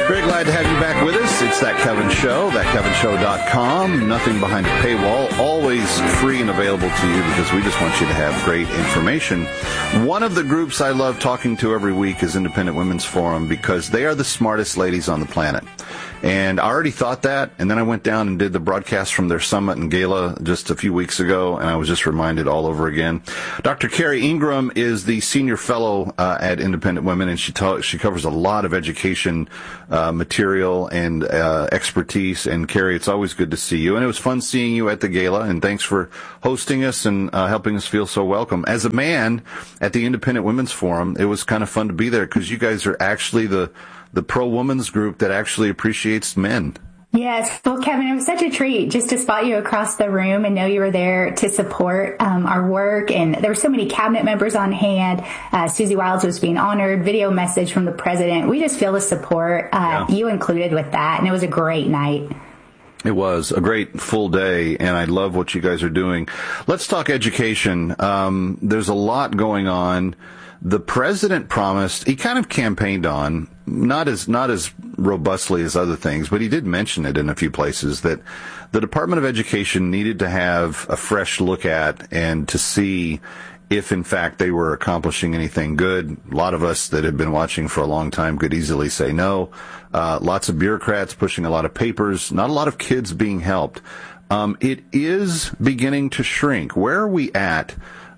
Very glad to have you back with us. It's That Kevin Show, thatkevinshow.com. Nothing behind a paywall. Always free and available to you because we just want you to have great information. One of the groups I love talking to every week is Independent Women's Forum because they are the smartest ladies on the planet. And I already thought that, and then I went down and did the broadcast from their summit and gala just a few weeks ago, and I was just reminded all over again. Dr. Carrie Ingram is the senior fellow at Independent Women, and she covers a lot of education material and expertise. And Carrie, it's always good to see you, and it was fun seeing you at the gala, and thanks for hosting us and helping us feel so welcome. As a man at the Independent Women's Forum, it was kind of fun to be there because you guys are actually the pro-women's group that actually appreciates men. Yes. Well, Kevin, it was such a treat just to spot you across the room and know you were there to support our work. And there were so many cabinet members on hand. Susie Wiles was being honored, video message from the president. We just feel the support, you included with that. And it was a great night. It was a great full day, and I love what you guys are doing. Let's talk education. There's a lot going on. The president promised, he kind of campaigned on, not as robustly as other things, but he did mention it in a few places, that the Department of Education needed to have a fresh look at and to see if, in fact, they were accomplishing anything good. A lot of us that have been watching for a long time could easily say no. Lots of bureaucrats pushing a lot of papers, not a lot of kids being helped. It is beginning to shrink. Where are we at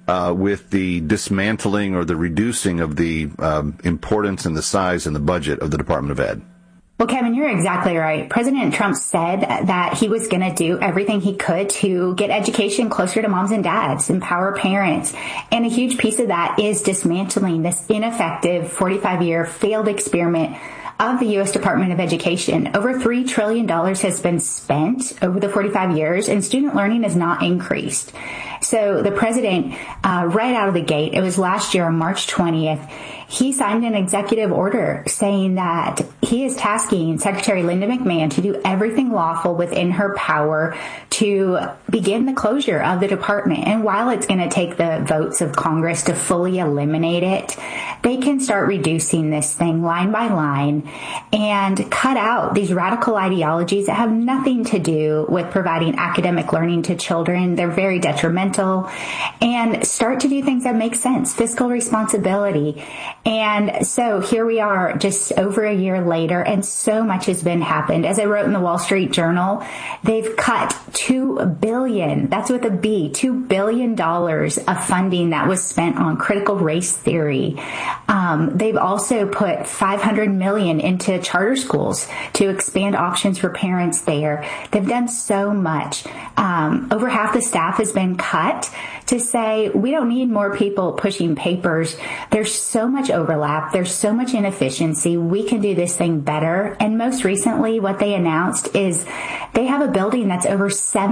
with the dismantling or the reducing of the importance and the size and the budget of the Department of Ed? Well, Kevin, you're exactly right. President Trump said that he was going to do everything he could to get education closer to moms and dads, empower parents. And a huge piece of that is dismantling this ineffective 45-year failed experiment of the U.S. Department of Education. Over $3 trillion has been spent over the 45 years, and student learning has not increased. So the president, right out of the gate, it was last year on March 20th, he signed an executive order saying that he is tasking Secretary Linda McMahon to do everything lawful within her power to begin the closure of the department. And while it's going to take the votes of Congress to fully eliminate it, they can start reducing this thing line by line and cut out these radical ideologies that have nothing to do with providing academic learning to children. They're very detrimental, and start to do things that make sense, fiscal responsibility. And so here we are just over a year later, and so much has been happened. As I wrote in the Wall Street Journal, they've cut $2 billion, that's with a B, $2 billion of funding that was spent on critical race theory. They've also put $500 million into charter schools to expand options for parents there. They've done so much. Over half the staff has been cut to say, we don't need more people pushing papers. There's so much overlap. There's so much inefficiency. We can do this thing better. And most recently, what they announced is they have a building that's over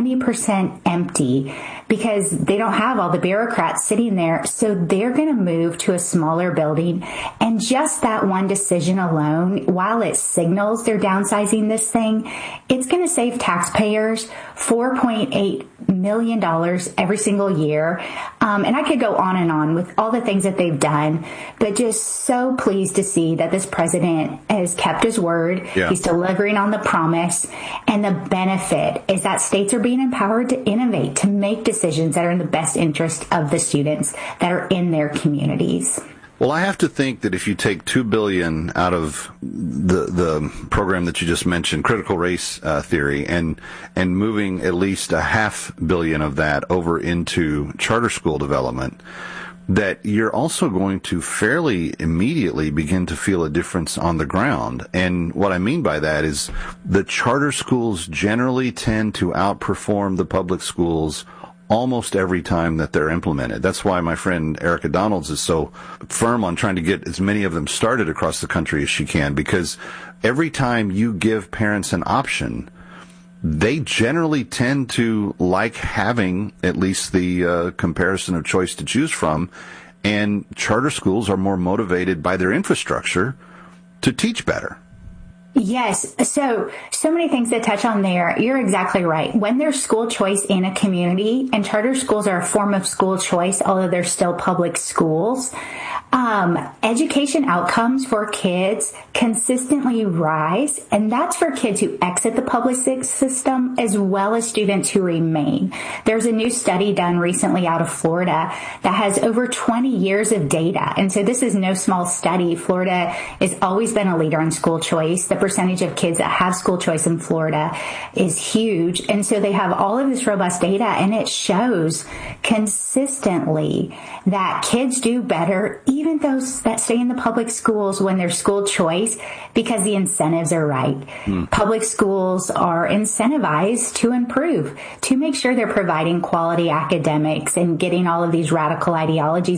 70% empty because they don't have all the bureaucrats sitting there. So they're going to move to a smaller building. And just that one decision alone, while it signals they're downsizing this thing, it's going to save taxpayers $4.8 million every single year. And I could go on and on with all the things that they've done, but just so pleased to see that this president has kept his word. Yeah. He's delivering on the promise. And the benefit is that states are being empowered to innovate, to make decisions that are in the best interest of the students that are in their communities. Well, I have to think that if you take $2 billion out of the program that you just mentioned, critical race theory, and moving at least $500 million of that over into charter school development, that you're also going to fairly immediately begin to feel a difference on the ground. And what I mean by that is the charter schools generally tend to outperform the public schools almost every time that they're implemented. That's why my friend Erica Donalds is so firm on trying to get as many of them started across the country as she can, because every time you give parents an option, they generally tend to like having at least the comparison of choice to choose from, and charter schools are more motivated by their infrastructure to teach better. Yes. So many things to touch on there. You're exactly right. When there's school choice in a community, and charter schools are a form of school choice, although they're still public schools, Education outcomes for kids consistently rise, and that's for kids who exit the public system as well as students who remain. There's a new study done recently out of Florida that has over 20 years of data, and so this is no small study. Florida has always been a leader in school choice. The percentage of kids that have school choice in Florida is huge, and so they have all of this robust data, and it shows consistently that kids do better, even those that stay in the public schools when they're school choice, because the incentives are right. Public schools are incentivized to improve, to make sure they're providing quality academics and getting all of these radical ideologies